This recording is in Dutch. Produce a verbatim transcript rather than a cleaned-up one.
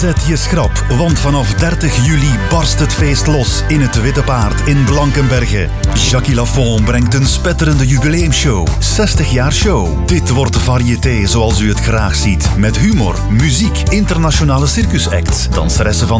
Zet je schrap, want vanaf dertig juli barst het feest los in het Witte Paard in Blankenberge. Jackie Lafont brengt een spetterende jubileumshow. zestig jaar show. Dit wordt de variété zoals u het graag ziet. Met humor, muziek, internationale circusacts, danseressen van